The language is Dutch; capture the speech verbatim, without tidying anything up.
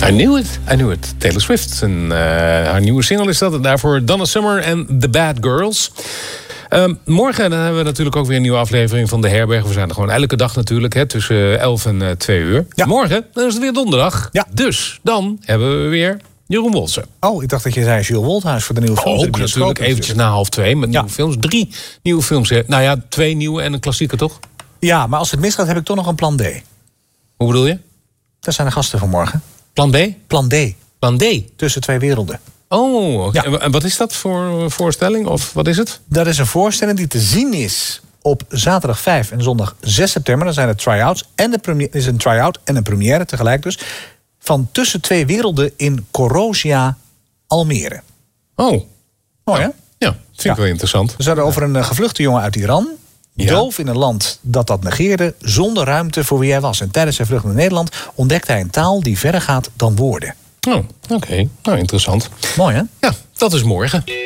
I knew it, I knew it. Taylor Swift. En, uh, haar nieuwe single is dat. En daarvoor Donna Summer en The Bad Girls. Um, morgen dan hebben we natuurlijk ook weer een nieuwe aflevering van De Herberg. We zijn er gewoon elke dag natuurlijk, hè, tussen elf en uh, twee uur. Ja. Morgen, dan is het weer donderdag. Ja. Dus dan hebben we weer Jeroen Wolse. Oh, ik dacht dat je zei Jules Woldhuis voor de nieuwe films. Ook natuurlijk eventjes na half twee met nieuwe ja. films. Drie nieuwe films. Nou ja, twee nieuwe en een klassieker, toch? Ja, maar als het misgaat heb ik toch nog een plan D. Hoe bedoel je? Dat zijn de gasten van morgen. Plan B? Plan D. Plan D? Tussen twee werelden. Oh, okay. Ja. En wat is dat voor voorstelling? Of wat is het? Dat is een voorstelling die te zien is op zaterdag vijf en zondag zes september. Dan zijn er try-outs en de première, is een try-out en een première tegelijk dus. Van Tussen twee werelden in Corrosia, Almere. Oh. Mooi, hè? Ja, vind ja. ik wel interessant. We zouden over een gevluchte jongen uit Iran. Ja. Doof in een land dat dat negeerde, zonder ruimte voor wie hij was. En tijdens zijn vlucht naar Nederland ontdekte hij een taal die verder gaat dan woorden. Oh, oké. Okay. Nou, interessant. Mooi, hè? Ja, dat is morgen.